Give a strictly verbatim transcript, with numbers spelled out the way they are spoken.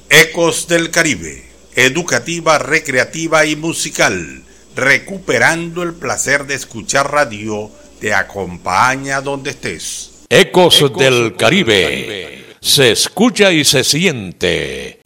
Ecos del Caribe, educativa, recreativa y musical, recuperando el placer de escuchar radio, te acompaña donde estés. Ecos, Ecos del, del Caribe. Caribe, se escucha y se siente